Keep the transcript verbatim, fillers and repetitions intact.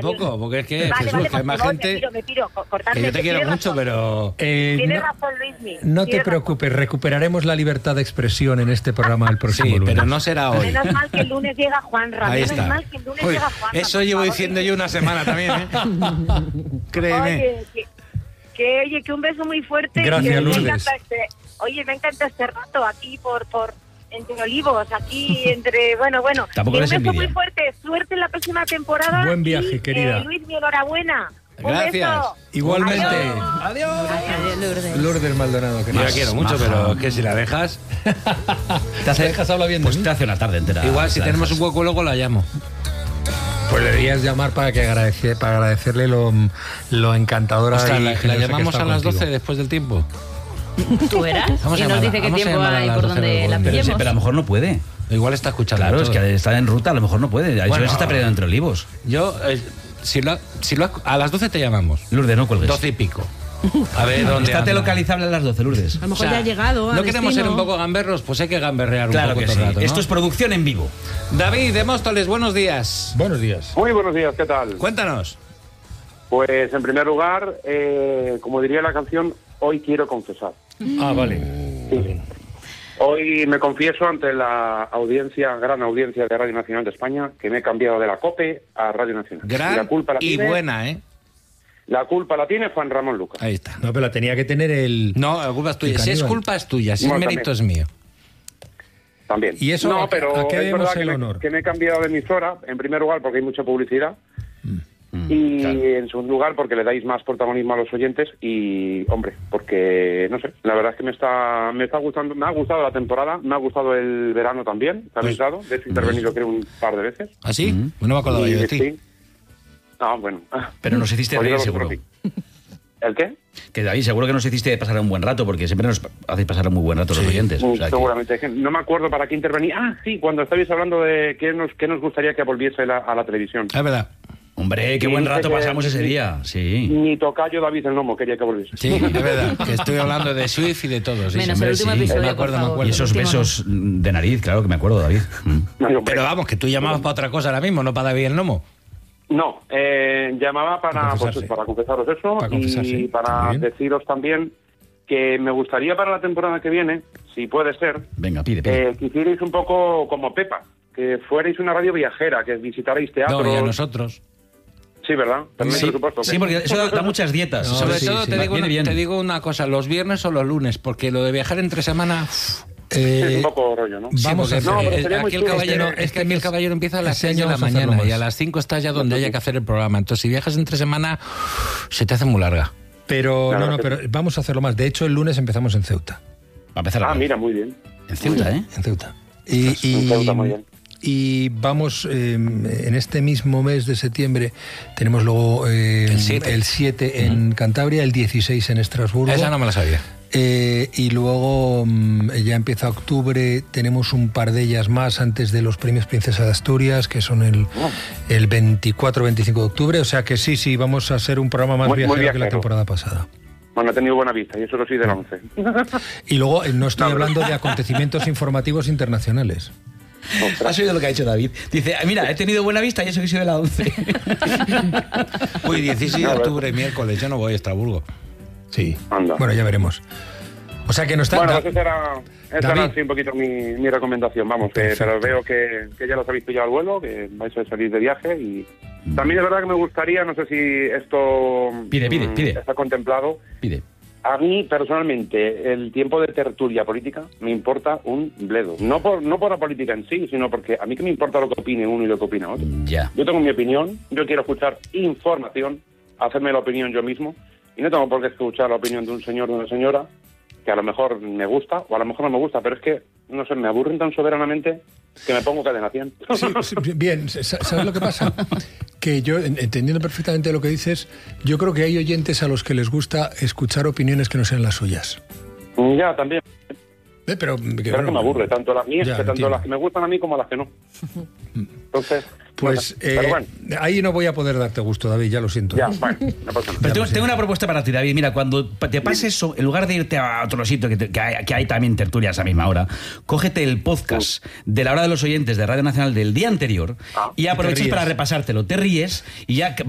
tampoco, porque es que, vale, Jesús, vale, que hay por más favor, gente... Me piro, me piro, cortarme, Que yo te quiero tienes mucho, razón. pero... Eh, Tienes no, razón, Luismi. no te tienes preocupes, recuperaremos la libertad de expresión en este programa el próximo Sí, lunes. pero no será razón. hoy. Menos mal que el lunes llega Juanra. Ahí Menos está. mal que el lunes Uy, llega Juanra. eso por llevo favor. diciendo yo una semana también, ¿eh? Créeme. Oye, que, que, oye, que un beso muy fuerte. Gracias, que Lourdes. Me encanta este, oye, me encanta este rato aquí por... por entre olivos, aquí entre... Bueno, bueno. Tampoco Y un les beso envidia. muy fuerte. Suerte en la próxima temporada. Buen viaje, y, querida. Eh, Luis, mi enhorabuena. Un Gracias. beso. Igualmente. Adiós. Adiós, Lourdes. Lourdes Maldonado, que Yo la más. quiero mucho, maja. pero es que si la dejas... Te hace, dejas habla bien de Pues mí? te hace una tarde entera. Igual, si la tenemos dejas. un hueco luego la llamo. Pues le deberías llamar para que agradece, para agradecerle lo, lo encantadora Ostras, y la, la generosa que llamamos está a las contigo. doce después del tiempo. ¿Tú eras? Vamos a Y nos llamarla, dice qué vamos a tiempo llamarla a hay las por doce donde del la Golden. Pero, sí, pillemos. pero a lo mejor no puede. Igual está escuchando. Claro, es todo. que está en ruta, a lo mejor no puede. A Bueno, veces se está perdiendo entre olivos. Yo, eh, si lo, si lo, a las doce te llamamos. Lourdes, no cuelgues. Doce y pico. A ver dónde Estate anda. localizable a las doce, Lourdes. A lo mejor ya ha llegado. a ¿No queremos ser destino. un poco gamberros? Pues hay que gamberrear Claro un poco que todo sí. el rato, ¿no? Esto es producción en vivo. David de Móstoles, buenos días. Buenos días. Muy buenos días, ¿qué tal? Cuéntanos. Pues en primer lugar, eh, como diría la canción, hoy quiero confesar. Ah, vale. Sí. Hoy me confieso ante la audiencia, gran audiencia de Radio Nacional de España, que me he cambiado de la COPE a Radio Nacional. Gran la culpa la y tiene, buena, ¿eh? La culpa la tiene Juan Ramón Lucas. Ahí está. No, pero la tenía que tener el... No, la culpa es tuya. El Si es caníbal. culpa es tuya, si es Bueno, mérito también. es mío. También. ¿Y eso no, a qué- pero a qué es debemos verdad el que me, honor? que me he cambiado de emisora, en primer lugar porque hay mucha publicidad, y claro. en segundo lugar porque le dais más protagonismo a los oyentes y, hombre, porque, no sé, la verdad es que me está me está gustando, me ha gustado la temporada, me ha gustado el verano también, ¿te habéis dado? De hecho, he intervenido creo un par de veces. ¿Ah, sí? Mm. No me acordaba Y yo de ti. sí. Ah, bueno. Pero nos hiciste Pues yo reír, lo seguro. creo que sí. ¿El qué? Que David, seguro que nos hiciste pasar un buen rato, porque siempre nos hacéis pasar un muy buen rato los oyentes. O sea que- Seguramente. Es que no me acuerdo para qué intervenía. Ah, sí, cuando estabais hablando de qué nos, qué nos gustaría que volviese la- a la televisión. Es verdad. Hombre, qué Sí, buen rato que- pasamos ese día. Sí. Ni tocayo David el Nomo quería que volviese. Sí, es verdad. Que estoy hablando de Swift y de todo. Sí, Menos sí, el hombre, último sí. episodio, Me acuerdo, por me favor. acuerdo. Y esos Último, besos de nariz, claro que me acuerdo, David. Mm. No, hombre. Pero vamos, que tú llamabas para otra cosa ahora mismo, no para David el Nomo. No, eh, llamaba para, Para confesarse. pues, para confesaros eso Para confesarse, y para muy bien. deciros también que me gustaría para la temporada que viene, si puede ser, Venga, pide, pide. eh, que hicierais un poco como Pepa, que fuerais una radio viajera, que visitarais teatros. No, y a nosotros. Sí, ¿verdad? Tenéis Sí, presupuesto, sí, ¿qué? porque eso da, da muchas dietas. No, Sobre sí, todo sí. te, digo Viene una, bien. te digo una cosa, los viernes o los lunes, porque lo de viajar entre semana... Sí, es Eh, un poco rollo, ¿no? Sí, Vamos porque a hacer- No, pero eh, sería muy aquí el chulo. caballero, Este- es que a mí el caballero empieza a las este seis de año la vamos a hacerlo mañana y más. a las cinco estás ya donde haya que hacer el programa. Entonces, si viajas entre semana, se te hace muy larga. pero Claro no, no, que pero vamos a hacerlo más. De hecho, el lunes empezamos en Ceuta. Va a empezar a Ah, mira, muy bien. En Ceuta, ¿eh? En Ceuta. Y, En Ceuta, muy bien. y vamos, eh, en este mismo mes de septiembre, tenemos luego eh, El siete. el siete en Cantabria, el dieciséis en Estrasburgo. Esa no me la sabía. Eh, y luego mm, ya empieza octubre, tenemos un par de ellas más antes de los premios Princesa de Asturias, que son el, el veinticuatro veinticinco de octubre, o sea que sí, sí, vamos a hacer un programa más Muy- muy viajero que la viajero. temporada pasada. Bueno, he tenido buena vista y eso lo sí del once. Y luego eh, no estoy No, pero- hablando de acontecimientos informativos internacionales. ¿Has oído lo que ha dicho David? Dice, "Ah, mira, he tenido buena vista y eso que soy de la once. Uy, dieciséis de No, octubre, miércoles, yo no voy a Estrasburgo. Sí. Anda. Bueno, ya veremos. O sea que no está... Bueno, da- pues esa era, esa David. era sí, un poquito mi, mi recomendación. Vamos, que, Perfecto. pero veo que, que ya los habéis pillado al vuelo, que vais a salir de viaje y también es verdad que me gustaría, no sé si esto Pide, pide, mm, pide. está contemplado. Pide. A mí, personalmente, el tiempo de tertulia política me importa un bledo. No por, no por la política en sí, sino porque a mí que me importa lo que opine uno y lo que opina otro. Ya. Yo tengo mi opinión, yo quiero escuchar información, hacerme la opinión yo mismo, y no tengo por qué escuchar la opinión de un señor o de una señora que a lo mejor me gusta o a lo mejor no me gusta, pero es que, no sé, me aburren tan soberanamente que me pongo cadena cien. Sí, sí, bien, sa- ¿sabes lo que pasa? Que yo, en- entendiendo perfectamente lo que dices, yo creo que hay oyentes a los que les gusta escuchar opiniones que no sean las suyas. Ya, también. Eh, Pero, que, Pero es que me aburre, tanto las mías, Ya, que tanto entiendo. las que me gustan a mí como las que no. Entonces, Pues, no sé. pero eh, bueno, ahí no voy a poder darte gusto, David, ya lo siento. ya, bueno, no pasa nada. Pero tengo, lo sé. tengo una propuesta para ti, David. Mira, cuando te pase eso, en lugar de irte a otro sitio que, te- que hay, que hay también tertulias a misma hora, cógete el podcast de la hora de los oyentes de Radio Nacional del día anterior Ah, y aprovechas ríes. para repasártelo. Te ríes y ya